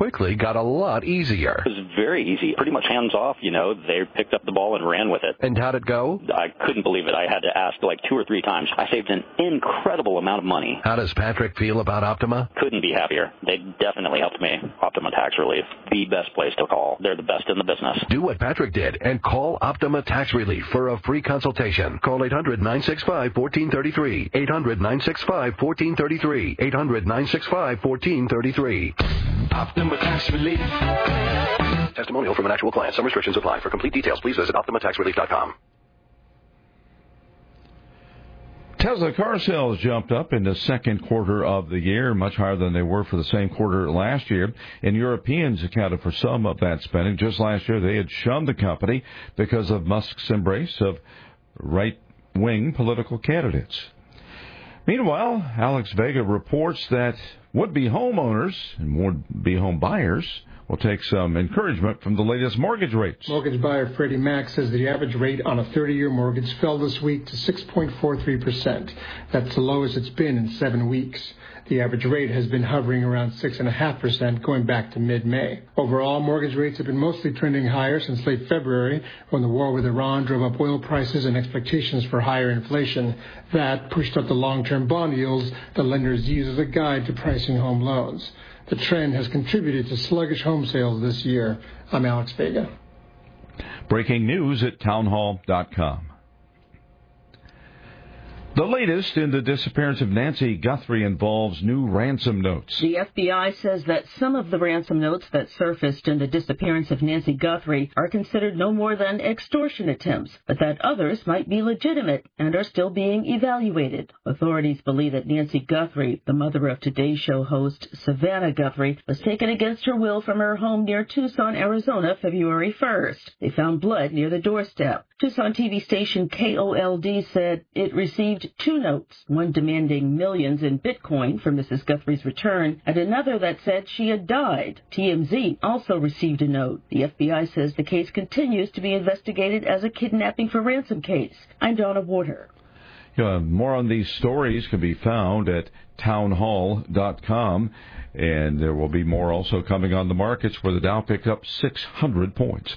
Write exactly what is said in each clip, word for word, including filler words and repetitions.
quickly got a lot easier. It was very easy, pretty much hands off, you know. They picked up the ball and ran with it. And how'd it go? I couldn't believe it. I had to ask like two or three times. I saved an incredible amount of money. How does Patrick feel about Optima? Couldn't be happier. They definitely helped me. Optima Tax Relief, the best place to call. They're the best in the business. Do what Patrick did and call Optima Tax Relief for a free consultation. Call eight hundred, nine six five, one four three three. eight hundred, nine six five, one four three three. eight hundred, nine six five, one four three three. Optima Tax Relief. Testimonial from an actual client. Some restrictions apply. For complete details, please visit optima tax relief dot com. Tesla car sales jumped up in the second quarter of the year, much higher than they were for the same quarter last year. And Europeans accounted for some of that spending. Just last year, they had shunned the company because of Musk's embrace of right-wing political candidates. Meanwhile, Alex Vega reports that would-be homeowners and would-be home buyers will take some encouragement from the latest mortgage rates. Mortgage buyer Freddie Mac says the average rate on a thirty-year mortgage fell this week to six point four three percent. That's the lowest it's been in seven weeks. The average rate has been hovering around six point five percent going back to mid-May. Overall, mortgage rates have been mostly trending higher since late February when the war with Iran drove up oil prices and expectations for higher inflation. That pushed up the long-term bond yields that lenders use as a guide to pricing home loans. The trend has contributed to sluggish home sales this year. I'm Alex Vega. Breaking news at townhall dot com. The latest in the disappearance of Nancy Guthrie involves new ransom notes. The F B I says that some of the ransom notes that surfaced in the disappearance of Nancy Guthrie are considered no more than extortion attempts, but that others might be legitimate and are still being evaluated. Authorities believe that Nancy Guthrie, the mother of Today Show host Savannah Guthrie, was taken against her will from her home near Tucson, Arizona, February first. They found blood near the doorstep. Tucson T V station K O L D said it received two notes, one demanding millions in Bitcoin for Missus Guthrie's return, and another that said she had died. T M Z also received a note. The F B I says the case continues to be investigated as a kidnapping for ransom case. I'm Donna Water. Yeah, more on these stories can be found at townhall dot com, and there will be more also coming on the markets where the Dow picked up six hundred points.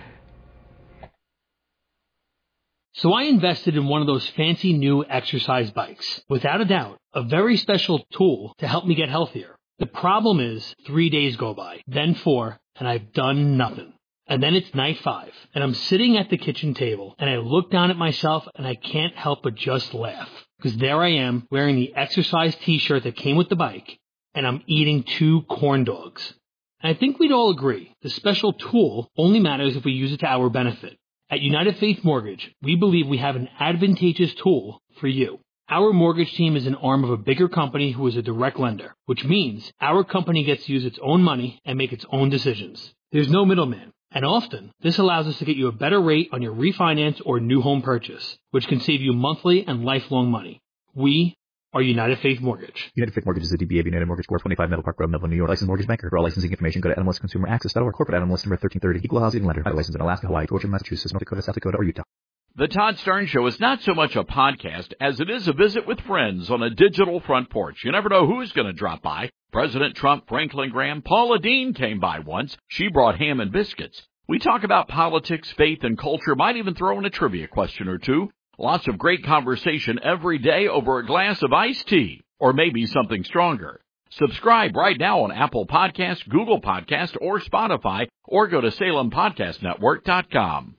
So I invested in one of those fancy new exercise bikes. Without a doubt, a very special tool to help me get healthier. The problem is three days go by, then four, and I've done nothing. And then it's night five, and I'm sitting at the kitchen table, and I look down at myself, and I can't help but just laugh. Because there I am, wearing the exercise t-shirt that came with the bike, and I'm eating two corn dogs. And I think we'd all agree, the special tool only matters if we use it to our benefit. At United Faith Mortgage, we believe we have an advantageous tool for you. Our mortgage team is an arm of a bigger company who is a direct lender, which means our company gets to use its own money and make its own decisions. There's no middleman, and often this allows us to get you a better rate on your refinance or new home purchase, which can save you monthly and lifelong money. We are United Faith Mortgage. United Faith Mortgage is a D B A of United Mortgage Corp. twenty-five Meadow Park Road, Melville, New York. Licensed mortgage banker. For all licensing information, go to animalist consumer access dot org. Corporate animalist number thirteen thirty. Equal housing lender. Licensed in Alaska, Hawaii, Georgia, Massachusetts, North Dakota, South Dakota, or Utah. The Todd Stern Show is not so much a podcast as it is a visit with friends on a digital front porch. You never know who's going to drop by. President Trump, Franklin Graham, Paula Deen came by once. She brought ham and biscuits. We talk about politics, faith, and culture. Might even throw in a trivia question or two. Lots of great conversation every day over a glass of iced tea. Or maybe something stronger. Subscribe right now on Apple Podcasts, Google Podcasts, or Spotify, or go to Salem Podcast Network dot com.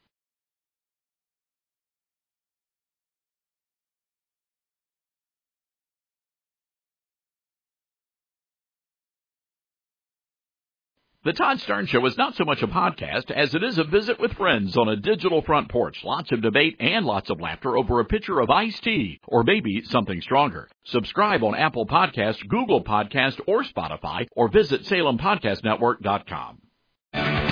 The Todd Stern Show is not so much a podcast as it is a visit with friends on a digital front porch. Lots of debate and lots of laughter over a pitcher of iced tea, or maybe something stronger. Subscribe on Apple Podcasts, Google Podcasts, or Spotify, or visit Salem Podcast Network dot com.